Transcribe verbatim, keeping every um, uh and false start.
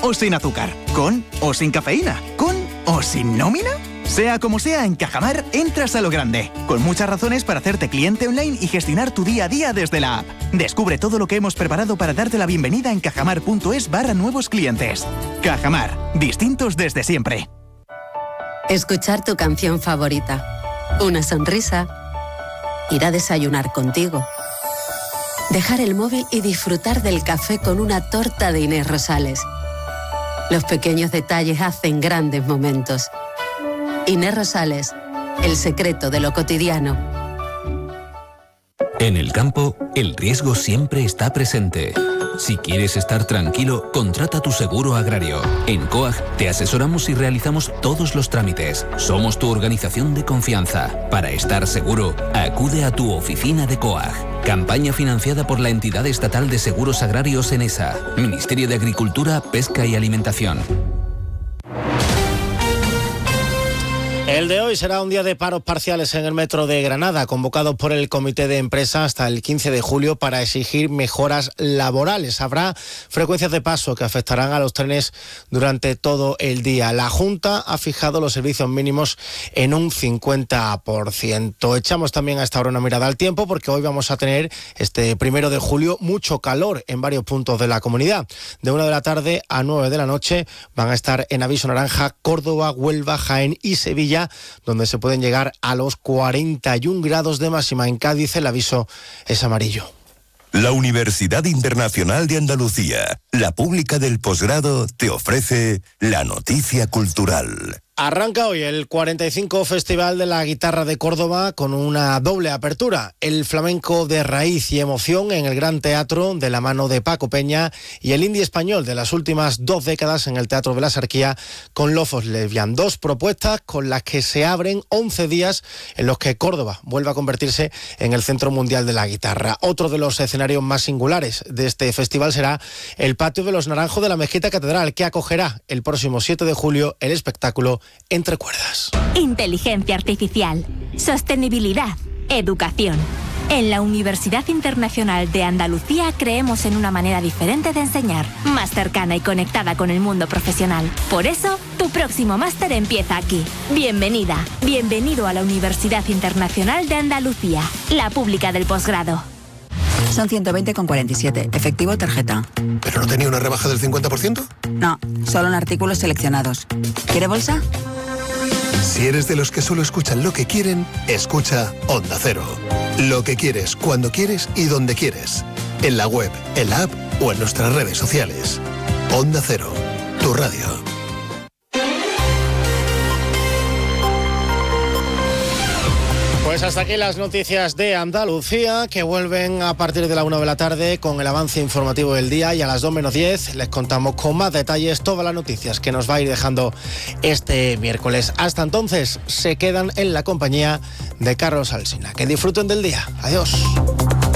o sin azúcar, con o sin cafeína, con o sin nómina. Sea como sea, en Cajamar entras a lo grande, con muchas razones para hacerte cliente online y gestionar tu día a día desde la app. Descubre todo lo que hemos preparado para darte la bienvenida en cajamar.es barra nuevos clientes. Cajamar, distintos desde siempre. Escuchar tu canción favorita, una sonrisa, ir a desayunar contigo, dejar el móvil y disfrutar del café con una torta de Inés Rosales. Los pequeños detalles hacen grandes momentos. Inés Rosales, el secreto de lo cotidiano. En el campo, el riesgo siempre está presente. Si quieres estar tranquilo, contrata tu seguro agrario. En COAG te asesoramos y realizamos todos los trámites. Somos tu organización de confianza. Para estar seguro, acude a tu oficina de COAG. Campaña financiada por la entidad estatal de seguros agrarios ENESA, Ministerio de Agricultura, Pesca y Alimentación. El de hoy será un día de paros parciales en el metro de Granada, convocados por el comité de empresa hasta el quince de julio para exigir mejoras laborales. Habrá frecuencias de paso que afectarán a los trenes durante todo el día. La Junta ha fijado los servicios mínimos en un cincuenta por ciento. Echamos también a esta hora una mirada al tiempo, porque hoy vamos a tener, este primero de julio, mucho calor en varios puntos de la comunidad. De una de la tarde a nueve de la noche van a estar en aviso naranja Córdoba, Huelva, Jaén y Sevilla, donde se pueden llegar a los cuarenta y un grados de máxima. En Cádiz el aviso es amarillo. La Universidad Internacional de Andalucía, la pública del posgrado, te ofrece la noticia cultural. Arranca hoy el cuarenta y cinco Festival de la Guitarra de Córdoba con una doble apertura. El flamenco de raíz y emoción en el Gran Teatro de la mano de Paco Peña y el indie español de las últimas dos décadas en el Teatro de la Sarquía con Lofos Lesbian. Dos propuestas con las que se abren once días en los que Córdoba vuelve a convertirse en el centro mundial de la guitarra. Otro de los escenarios más singulares de este festival será el Patio de los Naranjos de la Mezquita Catedral, que acogerá el próximo siete de julio el espectáculo Entre Cuerdas. Inteligencia artificial, sostenibilidad, educación. En la Universidad Internacional de Andalucía creemos en una manera diferente de enseñar, más cercana y conectada con el mundo profesional. Por eso, tu próximo máster empieza aquí. Bienvenida, bienvenido a la Universidad Internacional de Andalucía, la pública del posgrado. Son ciento veinte con cuarenta y siete, efectivo tarjeta. ¿Pero no tenía una rebaja del cincuenta por ciento? No, solo en artículos seleccionados. ¿Quiere bolsa? Si eres de los que solo escuchan lo que quieren, escucha Onda Cero. Lo que quieres, cuando quieres y donde quieres. En la web, en la app o en nuestras redes sociales. Onda Cero, tu radio. Pues hasta aquí las noticias de Andalucía, que vuelven a partir de la una de la tarde con el avance informativo del día, y a las dos menos diez les contamos con más detalles todas las noticias que nos va a ir dejando este miércoles. Hasta entonces, se quedan en la compañía de Carlos Alsina. Que disfruten del día. Adiós.